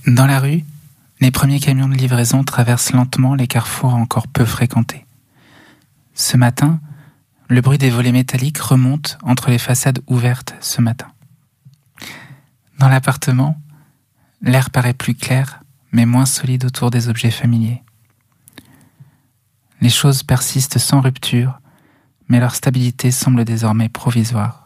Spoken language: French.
Dans la rue, les premiers camions de livraison traversent lentement les carrefours encore peu fréquentés. Ce matin, le bruit des volets métalliques remonte entre les façades ouvertes ce matin. Dans l'appartement, l'air paraît plus clair, mais moins solide autour des objets familiers. Les choses persistent sans rupture, mais leur stabilité semble désormais provisoire.